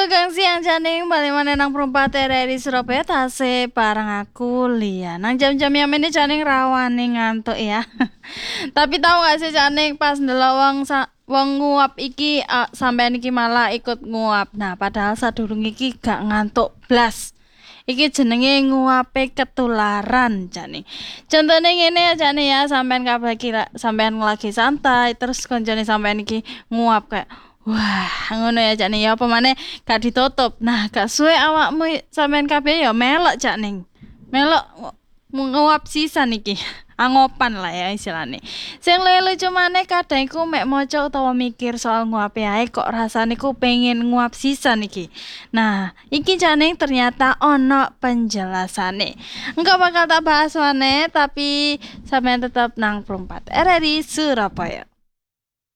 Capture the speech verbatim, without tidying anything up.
Kang siang janing balik mana nang perempat R R I Surabaya tasih bareng aku Lia. Nang jam-jam yang ini janing rawan nih ngantuk ya. Tapi tahu gak sih janing pas ndelok wong sa wong nguap iki uh, sampean iki malah ikut nguap. Nah, padahal sadurung iki gak ngantuk blas. Iki jenenge nguape ketularan jane. Contohnya ngene ya jane ya, sampean kabeh iki la- sampean lagi santai terus koncone sampean iki nguap kayak wah, ngono ya jane ya apa maneh gak ditutup. Nah, gak suwe awakmu sampean kabeh ya melok jak ning. Melok ngu- nguap sisan iki. Angopan lah ya istilahnya. Sing lucu maneh kadang iku mek maca utawa mikir soal nguape ae kok rasane ku pengen nguap sisan iki. Nah, iki jane ternyata ono penjelasane. Enggak bakal tak bahas maneh tapi sampean tetap nang perempat R R I Surabaya.